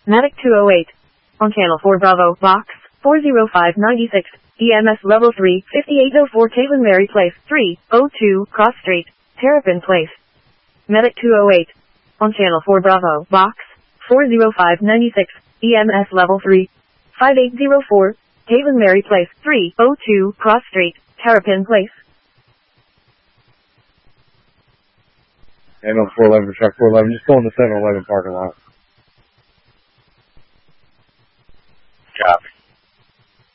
Medic 208. On channel 4 Bravo, box 40596, EMS level 3, 5804 Caitlin Mary Place, 302 Cross Street, Terrapin Place. Medic 208. On channel 4 Bravo, box 40596, EMS level 3, 5804 Caitlin Mary Place, 302 Cross Street, Terrapin Place. And on 411 for truck 411, just go in the 7-Eleven parking lot.